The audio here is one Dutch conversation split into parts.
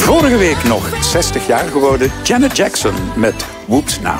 Vorige week nog 60 jaar geworden Janet Jackson met Whoops Now.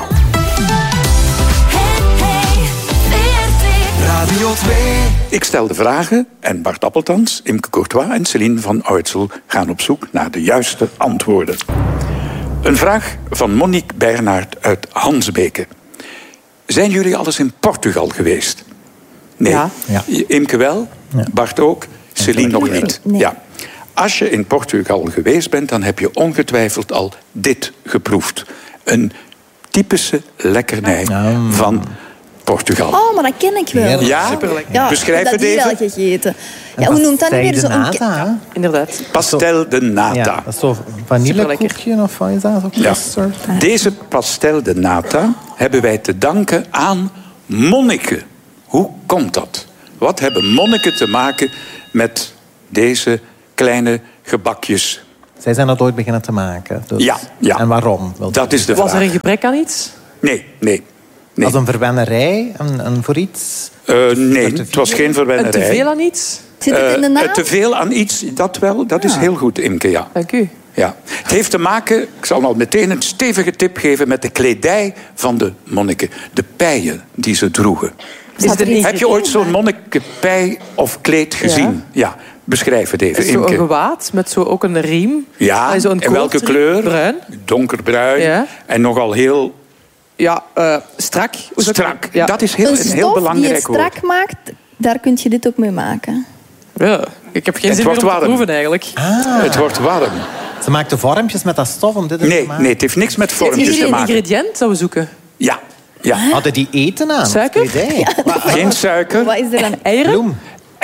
Radio 2. Ik stel de vragen en Bart Appeltans, Imke Courtois en Céline van Oudtsel gaan op zoek naar de juiste antwoorden. Een vraag van Monique Bernhard uit Hansbeke. Zijn jullie al eens in Portugal geweest? Nee. Ja. Imke wel, Ja. Bart ook, Céline nog niet. Nee. Ja. Als je in Portugal geweest bent, dan heb je ongetwijfeld al dit geproefd. Een typische lekkernij van Portugal. Oh, maar dat ken ik wel. Ja? Ja, Beschrijf dat het die even. wel gegeten. Ja, hoe noemt dat nu weer? Pastel de Zo'n nata, Inderdaad. Pastel de nata. Ja, dat is zo vanillekoekje of wat is dat? Zo Ja. custard? Deze pastel de nata hebben wij te danken aan monniken. Hoe komt dat? Wat hebben monniken te maken met deze kleine gebakjes? Zij zijn dat ooit beginnen te maken. Dus. Ja. En waarom? Dat is de Was er vraag. een gebrek aan iets? Nee. Als een verwennerij, een voor iets? Nee, het was geen Een verwennerij. teveel aan iets? Zit het in de naam? Te veel aan iets, dat wel. Dat is heel goed, Imke, ja. Dank u. Ja. Het heeft te maken, ik zal al meteen een stevige tip geven, met de kledij van de monniken. De pijen die ze droegen. Staat er iets Heb je ooit zo'n monnikenpij of kleed gezien? Ja. Beschrijf het even, Is zo'n Imke. gewaad met zo ook een riem. Ja, Zo'n en welke kooltrui. kleur? Bruin. Donkerbruin. Ja. En nogal heel Ja, strak. Hoe zou ik- strak. Ja. Dat is heel, Een een heel stof die het belangrijk woord. strak maakt, daar kun je dit ook mee maken. Ja, ik heb geen Het zin meer wordt om te warm. proeven eigenlijk. Het wordt warm. Ze maakten vormpjes met dat stof om dit te Nee, maken? nee, het heeft niks met Is vormpjes hier te een maken. ingrediënt dat we zoeken? Ja. Hadden die eten aan? Suiker? Of kledij? Geen suiker. Wat is er dan? Eieren? Bloem.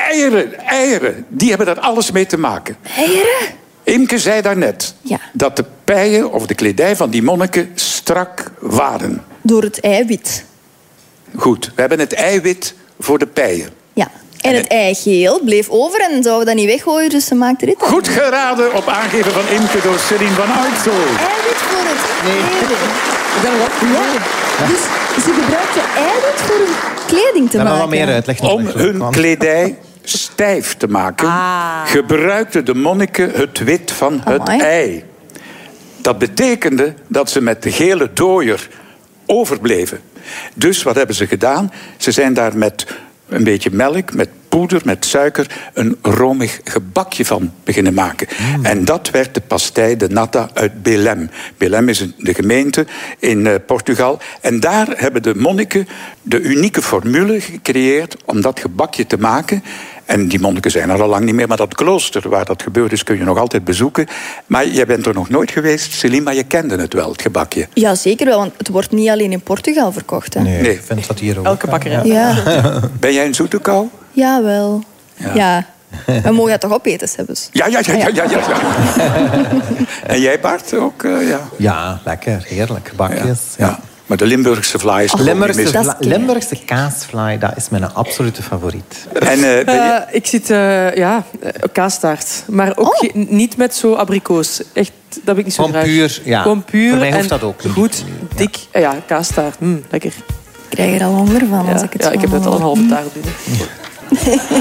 Eieren, die hebben daar alles mee te maken. Eieren? Imke zei daarnet Ja. dat de pijen of de kledij van die monniken strak waren. Door het eiwit. Goed, we hebben het eiwit voor de pijen. Ja. En het eigeel bleef over en zouden we dat niet weggooien, dus ze maakten dit. Goed geraden op aangeven van Imke door Céline van Oudtsel. Eiwit voor het kleding. Ik ben er wel- Ja. Dus ze gebruikten eiwit voor hun kleding te Daar maken. nog wat meer uitleg Om nodig, hun want- kledij stijf te maken, gebruikten de monniken het wit van het Amai. ei. Dat betekende dat ze met de gele dooier overbleven. Dus wat hebben ze gedaan? Ze zijn daar met een beetje melk, met poeder, met suiker, een romig gebakje van beginnen maken. En dat werd de pastei de nata uit Belém. Belém is de gemeente in Portugal. En daar hebben de monniken de unieke formule gecreëerd om dat gebakje te maken. En die monniken zijn er al lang niet meer, maar dat klooster waar dat gebeurd is kun je nog altijd bezoeken. Maar jij bent er nog nooit geweest, Céline, maar je kende het wel, het gebakje. Ja, zeker wel, want het wordt niet alleen in Portugal verkocht. Hè. Nee, Nee. ik vind dat hier ook. Elke bakkerij. Ja, Ben jij een zoete kou? jawel. Ja. We mogen dat toch opeten, Sebbes? Ja. En jij, Bart, ook? Ja. Ja, lekker. Heerlijk. Bakjes. Ja. Maar de Limburgse vlaai is toch ook niet mis. dat is kei. Limburgse kaasvlaai, dat is mijn absolute favoriet. En ben je... Ik zit, kaastaart. Maar ook niet met zo abrikoos. Echt, dat heb ik niet zo Gewoon graag. puur, ja. Gewoon puur. Voor mij hoeft en dat ook niet. Goed, dik. Ja, kaastaart. Lekker. Ik krijg er al honger van als ik het Ja, zo ik heb net al een hoor. halve taart binnen.